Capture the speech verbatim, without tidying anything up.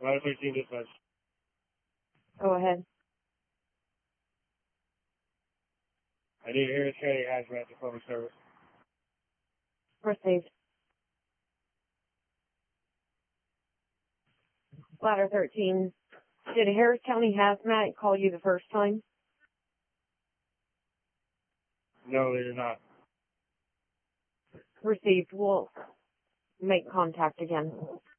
Ladder thirteen dispatch. Go ahead. I need Harris County hazmat to public service. Received. Ladder thirteen. Did Harris County Hazmat call you the first time? No, they did not. Received. We'll make contact again.